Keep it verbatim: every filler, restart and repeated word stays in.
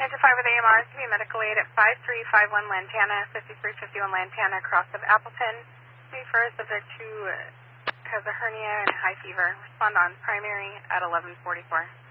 nine two five with A M R, give me medical aid at five three five one Lantana, fifty-three fifty-one Lantana, cross of Appleton. Me first, subject to uh, has a hernia and high fever. Respond on primary at eleven forty-four.